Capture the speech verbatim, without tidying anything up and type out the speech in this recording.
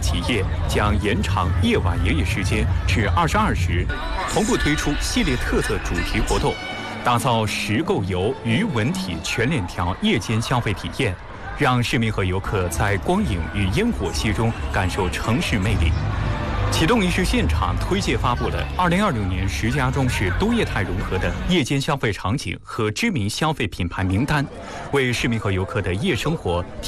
企业将延长夜晚营业时间至二十二时，同步推出系列特色主题活动，打造实购游鱼文体全链条夜间消费体验，让市民和游客在光影与烟火气中感受城市魅力。启动仪式现场推介发布了二零二六年石家庄市多业态融合的夜间消费场景和知名消费品牌名单，为市民和游客的夜生活